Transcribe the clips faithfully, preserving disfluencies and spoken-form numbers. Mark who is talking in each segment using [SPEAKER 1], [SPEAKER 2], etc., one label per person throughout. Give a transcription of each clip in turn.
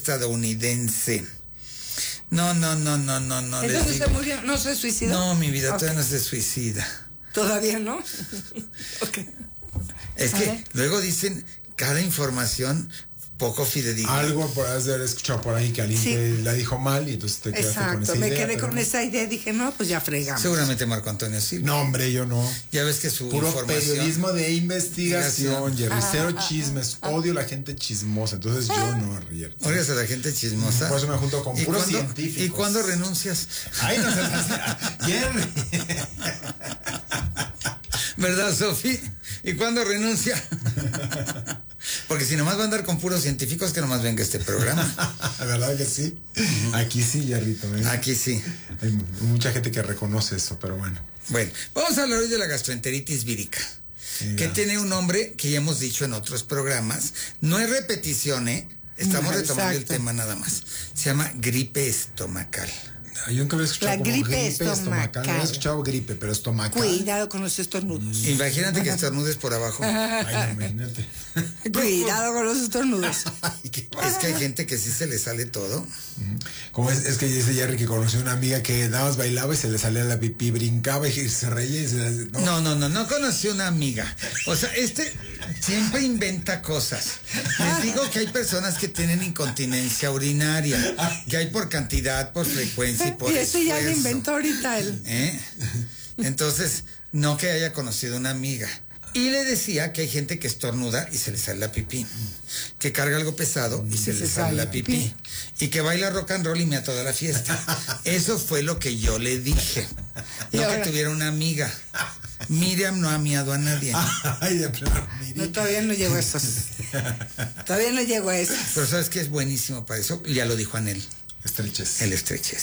[SPEAKER 1] estadounidense. No, no, no, no, no, no.
[SPEAKER 2] Entonces se murió, ¿no se suicidó?
[SPEAKER 1] No, mi vida,
[SPEAKER 2] okay.
[SPEAKER 1] todavía no se suicida.
[SPEAKER 2] ¿Todavía no? Ok.
[SPEAKER 1] Es
[SPEAKER 2] A
[SPEAKER 1] que
[SPEAKER 2] ver.
[SPEAKER 1] luego dicen cada información poco fidedigna.
[SPEAKER 3] Algo por haber escuchado por ahí que alguien
[SPEAKER 2] Sí.
[SPEAKER 3] te la dijo mal y entonces te quedaste
[SPEAKER 2] Exacto,
[SPEAKER 3] con esa
[SPEAKER 2] me
[SPEAKER 3] idea.
[SPEAKER 2] quedé
[SPEAKER 3] pero
[SPEAKER 2] con
[SPEAKER 3] no.
[SPEAKER 2] esa idea y dije, no, pues ya fregamos.
[SPEAKER 1] Seguramente Marco Antonio Silva.
[SPEAKER 3] No, hombre, yo no.
[SPEAKER 1] Ya ves que su
[SPEAKER 3] Puro
[SPEAKER 1] información...
[SPEAKER 3] periodismo de investigación, Jerry.
[SPEAKER 2] Ah,
[SPEAKER 3] Cero
[SPEAKER 2] ah,
[SPEAKER 3] chismes. Odio la gente chismosa. Entonces yo no, Jerry.
[SPEAKER 1] Oigas a la gente chismosa.
[SPEAKER 3] Por eso me junto con
[SPEAKER 1] ¿Y
[SPEAKER 3] puros
[SPEAKER 1] cuándo-
[SPEAKER 3] científicos.
[SPEAKER 1] ¿Y cuándo renuncias?
[SPEAKER 3] Ay, no se Jerry.
[SPEAKER 1] ¿Verdad, Sofi? ¿Y cuándo renuncia? Porque si nomás va a andar con puros científicos, que nomás venga este programa.
[SPEAKER 3] La verdad que sí. Aquí sí, Jerrito. ¿eh?
[SPEAKER 1] Aquí sí.
[SPEAKER 3] Hay mucha gente que reconoce eso, pero bueno.
[SPEAKER 1] Bueno, vamos a hablar hoy de la gastroenteritis vírica,
[SPEAKER 3] Sí,
[SPEAKER 1] que
[SPEAKER 3] ya.
[SPEAKER 1] tiene un nombre que ya hemos dicho en otros programas. No es repetición, ¿eh? Estamos
[SPEAKER 2] No,
[SPEAKER 1] retomando el
[SPEAKER 2] exacto.
[SPEAKER 1] tema nada más. Se llama gripe estomacal.
[SPEAKER 3] Yo nunca había escuchado
[SPEAKER 2] La
[SPEAKER 3] como
[SPEAKER 2] gripe
[SPEAKER 3] gripe
[SPEAKER 2] estomacal.
[SPEAKER 3] estomacal. No había escuchado gripe, pero estomacal.
[SPEAKER 2] Cuidado con los estornudos.
[SPEAKER 1] Imagínate que estornudes por abajo.
[SPEAKER 3] Ay, no, imagínate.
[SPEAKER 2] Cuidado con los estornudos.
[SPEAKER 3] Ay, qué
[SPEAKER 1] Es que hay gente que sí se le sale todo.
[SPEAKER 3] Como es, es que dice Jerry que conoció una amiga que nada más bailaba y se le salía la pipí, brincaba y se reía y se le... No,
[SPEAKER 1] No, no, no, no conocí una amiga. O sea, este siempre inventa cosas. Les digo que hay personas que tienen incontinencia urinaria, que hay por cantidad, por frecuencia y por
[SPEAKER 2] Y eso ya lo
[SPEAKER 1] esfuerzo.
[SPEAKER 2] inventó ahorita él.
[SPEAKER 1] ¿Eh? Entonces, no que haya conocido una amiga. Y le decía que hay gente que estornuda y se le sale la pipí, que carga algo pesado y se le sale la pipí, y que baila rock and roll y mea toda la fiesta. Eso fue lo que yo le dije.
[SPEAKER 2] Y
[SPEAKER 1] No que
[SPEAKER 2] ahora-
[SPEAKER 1] tuviera una amiga. Miriam no ha miado a nadie.
[SPEAKER 3] Ay, de plano, mire.
[SPEAKER 2] No, todavía no llego a eso. Todavía no llego a eso.
[SPEAKER 1] Pero sabes que es buenísimo para eso. Ya lo dijo Anel,
[SPEAKER 3] Estreches.
[SPEAKER 1] el estrechez.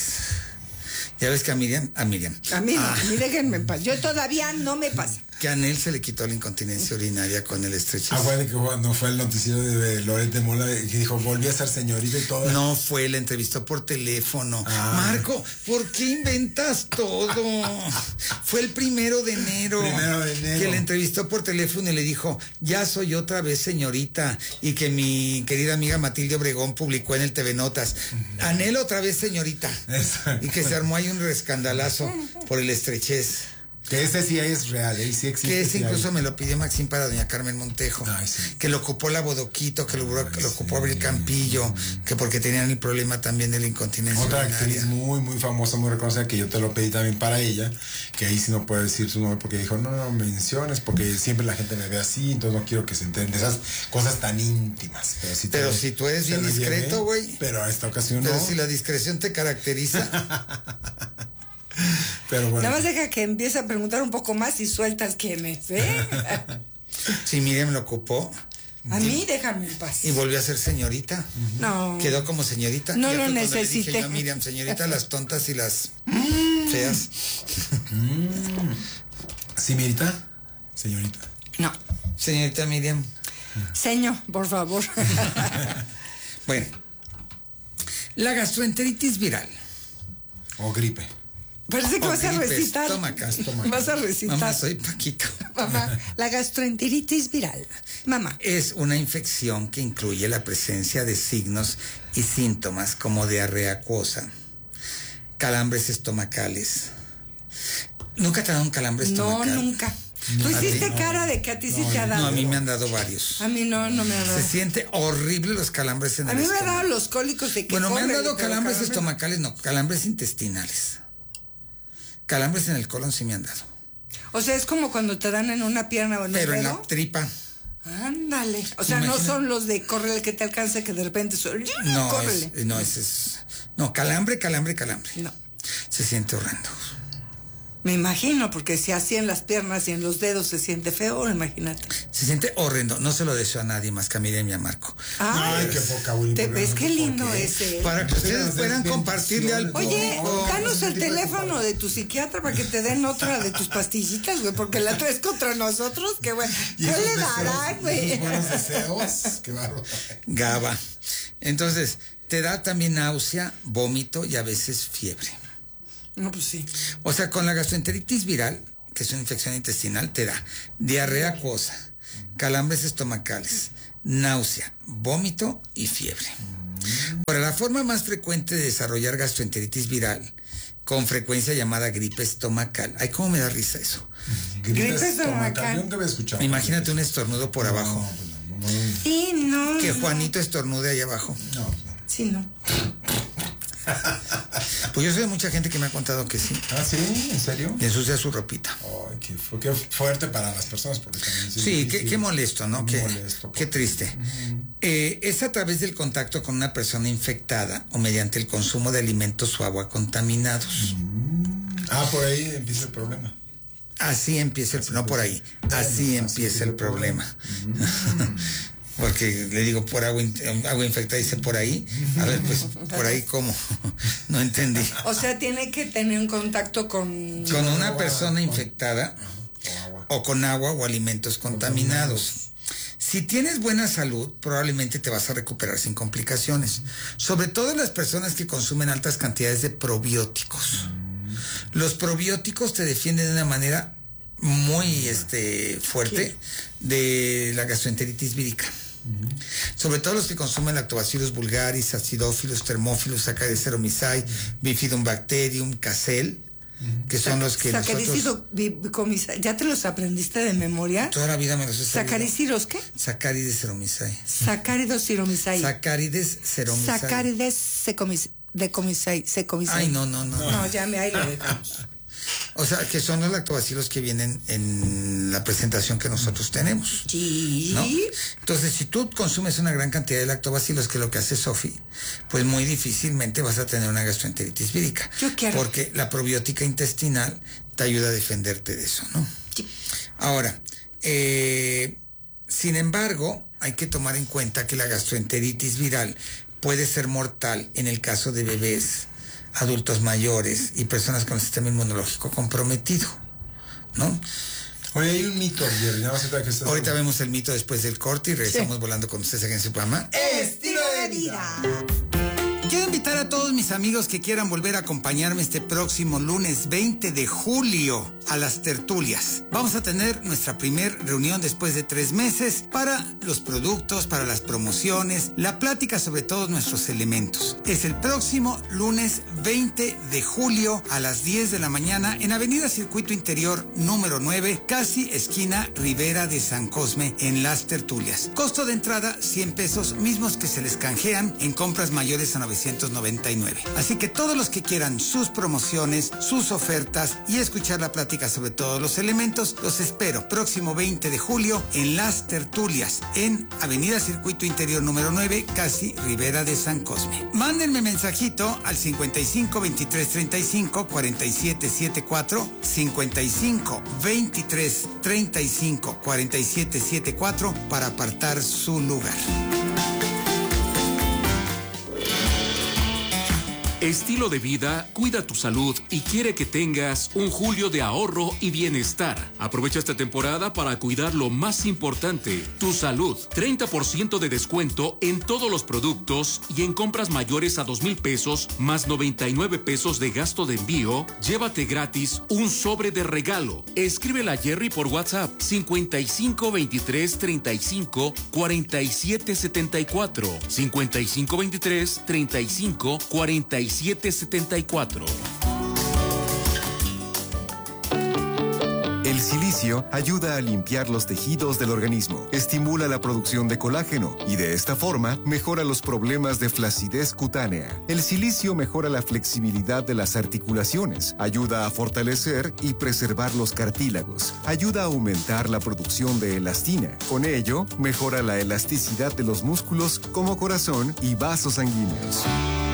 [SPEAKER 1] Ya ves que a Miriam, a Miriam,
[SPEAKER 2] A mí no,
[SPEAKER 1] Ah.
[SPEAKER 2] a mí déjenme en paz. Yo todavía no me pasa.
[SPEAKER 1] que a Anel se le quitó la incontinencia urinaria con el estrechez.
[SPEAKER 3] Acuérdate que cuando fue el noticiero de Loret de Mola que dijo, volví a ser señorita y todo.
[SPEAKER 1] No fue, la entrevistó por teléfono.
[SPEAKER 3] Ah.
[SPEAKER 1] Marco, ¿por qué inventas todo? Fue el primero de enero.
[SPEAKER 3] Primero de enero.
[SPEAKER 1] Que le entrevistó por teléfono y le dijo, ya soy otra vez señorita. Y que mi querida amiga Matilde Obregón publicó en el T V Notas, Anhelo otra vez señorita.
[SPEAKER 3] Exacto.
[SPEAKER 1] Y que se armó ahí un escandalazo por el estrechez.
[SPEAKER 3] Que ese sí es real, él sí existe.
[SPEAKER 1] Que ese
[SPEAKER 3] sí
[SPEAKER 1] incluso
[SPEAKER 3] hay.
[SPEAKER 1] me lo pidió Maxim para doña Carmen Montejo.
[SPEAKER 3] Ay, sí.
[SPEAKER 1] Que lo ocupó la Bodoquito, que lo,
[SPEAKER 3] Ay,
[SPEAKER 1] que lo ocupó
[SPEAKER 3] sí.
[SPEAKER 1] Abril Campillo, que porque tenían el problema también de la incontinencia
[SPEAKER 3] Otra
[SPEAKER 1] urinaria.
[SPEAKER 3] actriz muy, muy famosa, muy reconocida, que yo te lo pedí también para ella, que ahí sí no puedo decir su nombre porque dijo, no, no menciones, porque siempre la gente me ve así, entonces no quiero que se enteren de esas cosas tan íntimas. Pero si,
[SPEAKER 1] Pero
[SPEAKER 3] te-
[SPEAKER 1] si tú eres
[SPEAKER 3] te
[SPEAKER 1] bien
[SPEAKER 3] lo llevé,
[SPEAKER 1] discreto, güey.
[SPEAKER 3] Pero a esta ocasión
[SPEAKER 1] Pero
[SPEAKER 3] no.
[SPEAKER 1] si la discreción te caracteriza,
[SPEAKER 3] Pero bueno.
[SPEAKER 2] Nada más deja que empiece a preguntar un poco más y sueltas quién es, ¿eh?
[SPEAKER 1] si Miriam lo ocupó
[SPEAKER 2] A mí déjame en paz.
[SPEAKER 1] y volvió a ser señorita,
[SPEAKER 2] No.
[SPEAKER 1] quedó como señorita.
[SPEAKER 2] No
[SPEAKER 1] Ya
[SPEAKER 2] lo
[SPEAKER 1] fue cuando le dije
[SPEAKER 2] necesité.
[SPEAKER 1] yo a Miriam, señorita, las tontas y las feas.
[SPEAKER 3] ¿Señorita? Señorita.
[SPEAKER 2] No.
[SPEAKER 1] Señorita Miriam.
[SPEAKER 2] Señor, por favor.
[SPEAKER 1] Bueno, la gastroenteritis viral.
[SPEAKER 3] O gripe.
[SPEAKER 2] Parece que
[SPEAKER 1] O
[SPEAKER 2] vas a
[SPEAKER 1] gripe
[SPEAKER 2] recitar.
[SPEAKER 1] estomacal.
[SPEAKER 2] Vas a recitar.
[SPEAKER 1] Mamá, soy Paquito.
[SPEAKER 2] Mamá, la gastroenteritis viral. Mamá.
[SPEAKER 1] Es una infección que incluye la presencia de signos y síntomas como diarrea acuosa, calambres estomacales. ¿Nunca te ha dado un calambre
[SPEAKER 2] No,
[SPEAKER 1] estomacal?
[SPEAKER 2] nunca. Tú
[SPEAKER 1] a ti
[SPEAKER 2] hiciste
[SPEAKER 1] no.
[SPEAKER 2] cara de que a ti sí
[SPEAKER 3] No,
[SPEAKER 2] te ha dado.
[SPEAKER 1] No, a mí me han dado varios.
[SPEAKER 2] A mí no, no me ha dado.
[SPEAKER 1] Se siente horrible los calambres en
[SPEAKER 2] A
[SPEAKER 1] el
[SPEAKER 2] mí me han
[SPEAKER 1] estómago.
[SPEAKER 2] dado los cólicos de que
[SPEAKER 1] Bueno, me han
[SPEAKER 2] corren,
[SPEAKER 1] dado
[SPEAKER 2] pero
[SPEAKER 1] calambres
[SPEAKER 2] calambres-
[SPEAKER 1] estomacales, no, calambres intestinales. Calambres en el colon sí me han dado.
[SPEAKER 2] O sea, es como cuando te dan en una pierna o en
[SPEAKER 1] Pero
[SPEAKER 2] un
[SPEAKER 1] en
[SPEAKER 2] dedo.
[SPEAKER 1] la tripa.
[SPEAKER 2] Ándale. O sea, no
[SPEAKER 1] Imagina-
[SPEAKER 2] son los de córrele que te alcance que de repente son.
[SPEAKER 1] No,
[SPEAKER 2] Córrele.
[SPEAKER 1] es, no, ese es. No, calambre, calambre, calambre.
[SPEAKER 2] No.
[SPEAKER 1] Se siente horrendo.
[SPEAKER 2] Me imagino, porque si así en las piernas y en los dedos se siente feo, imagínate.
[SPEAKER 1] Se siente horrendo. No se lo deseo a nadie más que a Miriam y a Marco.
[SPEAKER 3] Ay, qué poca Willy,
[SPEAKER 2] ¿Te
[SPEAKER 3] ¿por
[SPEAKER 2] ves
[SPEAKER 3] qué?
[SPEAKER 2] qué lindo
[SPEAKER 3] ¿Por qué?
[SPEAKER 2] es él?
[SPEAKER 1] Para que ustedes
[SPEAKER 3] Ustedes
[SPEAKER 1] puedan
[SPEAKER 3] den
[SPEAKER 1] compartirle al
[SPEAKER 3] bendiciones.
[SPEAKER 2] Oye,
[SPEAKER 1] público.
[SPEAKER 2] danos el
[SPEAKER 3] tipo de
[SPEAKER 2] teléfono
[SPEAKER 3] cosas.
[SPEAKER 2] de tu psiquiatra para que te den otra de tus pastillitas, güey, porque la traes contra nosotros, que güey.
[SPEAKER 3] Y
[SPEAKER 2] ¿Qué
[SPEAKER 3] esos
[SPEAKER 2] le
[SPEAKER 3] deseos,
[SPEAKER 2] darán, güey?
[SPEAKER 3] esos buenos deseos. Qué bárbaro.
[SPEAKER 1] GABA. Entonces, te da también náusea, vómito y a veces fiebre.
[SPEAKER 2] No, pues sí.
[SPEAKER 1] O sea, con la gastroenteritis viral, que es una infección intestinal, te da diarrea acuosa, calambres estomacales, náusea, vómito y fiebre. Ahora, la forma más frecuente de desarrollar gastroenteritis viral, con frecuencia llamada gripe estomacal. Ay, cómo me da risa eso.
[SPEAKER 3] Gripe
[SPEAKER 2] Gripe
[SPEAKER 3] estomacal.
[SPEAKER 2] estomacal.
[SPEAKER 3] Yo nunca había escuchado.
[SPEAKER 1] Imagínate un estornudo por
[SPEAKER 3] No,
[SPEAKER 1] abajo.
[SPEAKER 3] pues no, no, no.
[SPEAKER 2] Sí, no.
[SPEAKER 1] Que
[SPEAKER 2] no.
[SPEAKER 1] Juanito estornude ahí abajo.
[SPEAKER 3] No, no.
[SPEAKER 2] Sí, no.
[SPEAKER 1] Pues yo sé de mucha gente que me ha contado que sí.
[SPEAKER 3] Ah, sí, ¿en serio?
[SPEAKER 1] Y ensucia su ropita.
[SPEAKER 3] Ay, qué, fu- qué fuerte para las personas, porque también
[SPEAKER 1] Sí,
[SPEAKER 3] sí,
[SPEAKER 1] qué,
[SPEAKER 3] sí.
[SPEAKER 1] qué molesto, ¿no?
[SPEAKER 3] Muy
[SPEAKER 1] Qué,
[SPEAKER 3] molesto,
[SPEAKER 1] qué triste. Eh, es a través del contacto con una persona infectada o mediante el consumo de alimentos o agua contaminados.
[SPEAKER 3] Ah, por ahí empieza el problema.
[SPEAKER 1] Así empieza el, no por ahí, así empieza el problema. Porque le digo por agua, in- agua infectada, dice por ahí. A ver, pues, por ahí, ¿cómo? No entendí.
[SPEAKER 2] O sea, tiene que tener un contacto con...
[SPEAKER 1] Con una
[SPEAKER 3] agua,
[SPEAKER 1] persona
[SPEAKER 3] con-
[SPEAKER 1] infectada
[SPEAKER 3] O agua.
[SPEAKER 1] o con agua o alimentos contaminados. Si tienes buena salud, probablemente te vas a recuperar sin complicaciones. Sobre todo las personas que consumen altas cantidades de probióticos. Los probióticos te defienden de una manera muy este, fuerte de la gastroenteritis vírica. Sobre todo los que consumen Lactobacillus vulgaris, acidófilos, termófilos, Saccharomyces cerevisiae, Bifidum bacterium, Casel, que son los que
[SPEAKER 2] Saccharomyces
[SPEAKER 1] nosotros
[SPEAKER 2] bi- comis- ¿Ya te los aprendiste de memoria?
[SPEAKER 1] toda la vida me los he sabido.
[SPEAKER 2] ¿Saccharomyces qué?
[SPEAKER 1] Saccharomyces cerevisiae.
[SPEAKER 2] Sacáridos ciromisai.
[SPEAKER 1] Saccharomyces cerevisiae.
[SPEAKER 2] Sacárides secomis, de comisai, secomisai.
[SPEAKER 1] Ay, no, no, no.
[SPEAKER 2] No, ya me ahí lo dejamos.
[SPEAKER 1] O sea, que son los lactobacilos que vienen en la presentación que nosotros tenemos.
[SPEAKER 2] Sí.
[SPEAKER 1] ¿No? Entonces, si tú consumes una gran cantidad de lactobacilos, que es lo que hace Sofi, pues muy difícilmente vas a tener una gastroenteritis vírica.
[SPEAKER 2] Yo quiero.
[SPEAKER 1] Porque la probiótica intestinal te ayuda a defenderte de eso, ¿no?
[SPEAKER 2] Sí.
[SPEAKER 1] Ahora, eh, sin embargo, hay que tomar en cuenta que la gastroenteritis viral puede ser mortal en el caso de bebés, adultos mayores y personas con el sistema inmunológico comprometido, ¿no?
[SPEAKER 3] Oye, hay un mito, Jerry. Nada más ahorita que estás-
[SPEAKER 1] Ahorita vemos el mito después del corte y regresamos volando con ustedes aquí en su programa.
[SPEAKER 2] Estilo de vida.
[SPEAKER 1] Quiero invitar a todos mis amigos que quieran volver a acompañarme este próximo lunes veinte de julio a las tertulias. Vamos a tener nuestra primer reunión después de tres meses para los productos, para las promociones, la plática sobre todos nuestros elementos. Es el próximo lunes veinte de julio a las diez de la mañana en Avenida Circuito Interior número nueve, casi esquina Rivera de San Cosme, en las tertulias. Costo de entrada cien pesos, mismos que se les canjean en compras mayores a novecientos noventa y nueve. Así que todos los que quieran sus promociones, sus ofertas y escuchar la plática sobre todos los elementos, los espero próximo veinte de julio en las tertulias en Avenida Circuito Interior número nueve, casi Rivera de San Cosme. Mándenme mensajito al cincuenta y cinco veintitrés treinta y cinco cuarenta y siete setenta y cuatro, cincuenta y cinco veintitrés treinta y cinco cuarenta y siete setenta y cuatro para apartar su lugar.
[SPEAKER 4] Estilo de vida cuida tu salud y quiere que tengas un julio de ahorro y bienestar. Aprovecha esta temporada para cuidar lo más importante, tu salud. treinta por ciento de descuento en todos los productos y en compras mayores a dos mil pesos más noventa y nueve pesos de gasto de envío. Llévate gratis un sobre de regalo. Escríbela a Jerry por WhatsApp cincuenta y cinco veintitrés treinta y cinco cuarenta y siete setenta y cuatro, cincuenta y cinco veintitrés treinta y cinco cuarenta y siete setenta y cuatro.
[SPEAKER 5] El silicio ayuda a limpiar los tejidos del organismo, estimula la producción de colágeno y de esta forma mejora los problemas de flacidez cutánea. El silicio mejora la flexibilidad de las articulaciones, ayuda a fortalecer y preservar los cartílagos, ayuda a aumentar la producción de elastina. Con ello, mejora la elasticidad de los músculos como corazón y vasos sanguíneos.